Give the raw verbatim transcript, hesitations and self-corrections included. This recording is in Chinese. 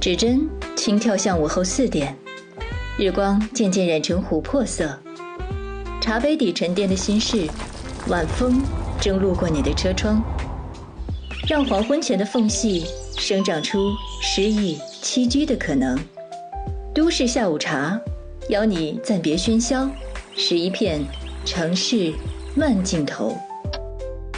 指针轻跳向午后四点，日光渐渐染成琥珀色。茶杯底沉淀的心事，晚风正路过你的车窗，让黄昏前的缝隙生长出诗意栖居的可能。都市下午茶，邀你暂别喧嚣，拾一片城市慢镜头。